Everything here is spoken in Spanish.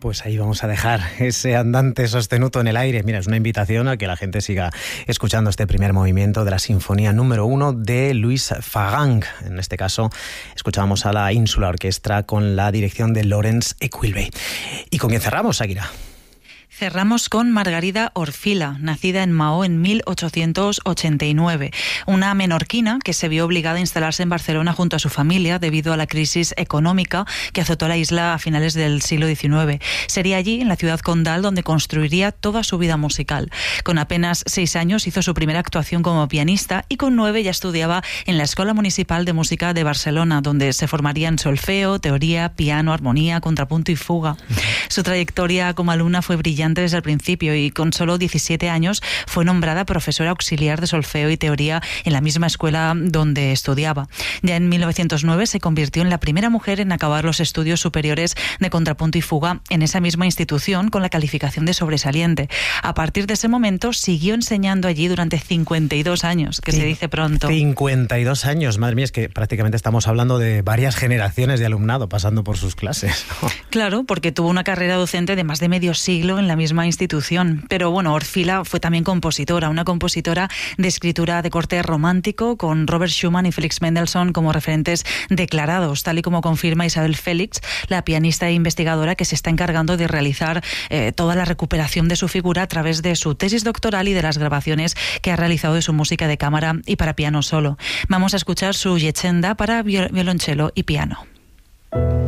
Pues ahí vamos a dejar ese andante sostenuto en el aire. Mira, es una invitación a que la gente siga escuchando este primer movimiento de la Sinfonía número 1 de Louis Fagang. En este caso, escuchábamos a la Ínsula Orquestra con la dirección de Laurence Equilbey. ¿Y con quién cerramos, Akira? Cerramos con Margarida Orfila, nacida en Mahó en 1889, una menorquina que se vio obligada a instalarse en Barcelona junto a su familia debido a la crisis económica que azotó la isla a finales del siglo XIX. Sería allí, en la ciudad condal, donde construiría toda su vida musical. Con apenas 6 años hizo su primera actuación como pianista y con 9 ya estudiaba en la Escuela Municipal de Música de Barcelona, donde se formaría en solfeo, teoría, piano, armonía, contrapunto y fuga. Su trayectoria como alumna fue brillante desde el principio y con solo 17 años fue nombrada profesora auxiliar de solfeo y teoría en la misma escuela donde estudiaba. Ya en 1909 se convirtió en la primera mujer en acabar los estudios superiores de contrapunto y fuga en esa misma institución con la calificación de sobresaliente. A partir de ese momento siguió enseñando allí durante 52 años, que se dice pronto. 52 años, madre mía, es que prácticamente estamos hablando de varias generaciones de alumnado pasando por sus clases. Claro, porque tuvo una carrera docente de más de medio siglo en la misma institución. Pero bueno, Orfila fue también compositora, una compositora de escritura de corte romántico, con Robert Schumann y Felix Mendelssohn como referentes declarados, tal y como confirma Isabel Félix, la pianista e investigadora que se está encargando de realizar toda la recuperación de su figura a través de su tesis doctoral y de las grabaciones que ha realizado de su música de cámara y para piano solo. Vamos a escuchar su Yechenda para violonchelo y piano.